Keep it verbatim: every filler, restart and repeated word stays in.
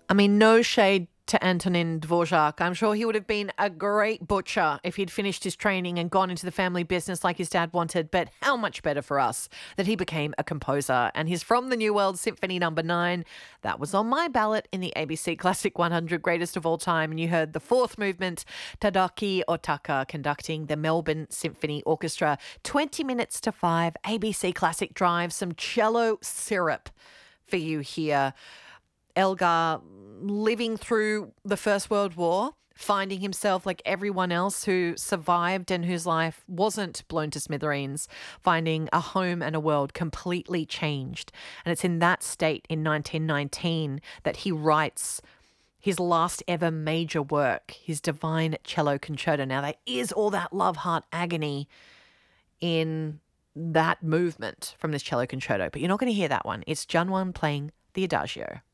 I mean, no shade to Antonin Dvorak. I'm sure he would have been a great butcher if he'd finished his training and gone into the family business like his dad wanted. But how much better for us that he became a composer. And he's from the New World Symphony Number Nine. That was on my ballot in the A B C Classic one hundred Greatest of All Time. And you heard the fourth movement, Tadaki Otaka conducting the Melbourne Symphony Orchestra. twenty minutes to five, A B C Classic Drive, some cello syrup for you here. Elgar living through the First World War, finding himself like everyone else who survived and whose life wasn't blown to smithereens, finding a home and a world completely changed. And it's in that state in nineteen nineteen that he writes his last ever major work, his Divine Cello Concerto. Now, there is all that love, heart, agony in that movement from this cello concerto, but you're not going to hear that one. It's Junwan playing the Adagio.